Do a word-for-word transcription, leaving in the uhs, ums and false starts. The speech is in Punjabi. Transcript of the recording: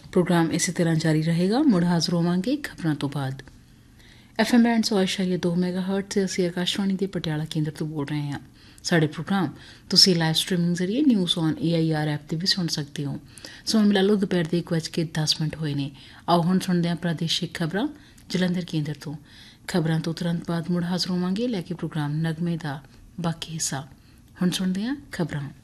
प्रोग्राम इसी तरह जारी रहेगा। मुड़ हाज़र होवांगे खबरों तो बाद। एफ एम बैंड सौ इशारिया दो मैगा हर्ट से ਅਸੀਂ ਆਕਾਸ਼ਵਾਣੀ ਦੇ ਪਟਿਆਲਾ ਕੇਂਦਰ ਤੋਂ ਬੋਲ ਰਹੇ ਹਾਂ। ਸਾਡੇ ਪ੍ਰੋਗਰਾਮ ਤੁਸੀਂ ਲਾਈਵ ਸਟ੍ਰੀਮਿੰਗ ਜ਼ਰੀਏ news on A I R app ਤੇ ਵੀ ਸੁਣ ਸਕਦੇ ਹੋ। ਸਮਾਂ ਮਿਲਾ ਲਓ ਦੁਪਹਿਰ ਦੇ ਇੱਕ ਵੱਜ ਕੇ ਦਸ ਮਿੰਟ ਹੋਏ ਨੇ। ਆਓ ਹੁਣ ਸੁਣਦੇ ਹਾਂ ਪ੍ਰਾਦੇਸ਼ਿਕ ਖਬਰਾਂ ਜਲੰਧਰ ਕੇਂਦਰ ਤੋਂ। ਖਬਰਾਂ ਤੋਂ ਤੁਰੰਤ ਬਾਅਦ ਮੁੜ ਹਾਜ਼ਰ ਹੋਵਾਂਗੇ ਲੈ ਕੇ ਪ੍ਰੋਗਰਾਮ ਨਗਮੇ ਦਾ ਬਾਕੀ ਹਿੱਸਾ। ਹੁਣ ਸੁਣਦੇ ਹਾਂ ਖਬਰਾਂ।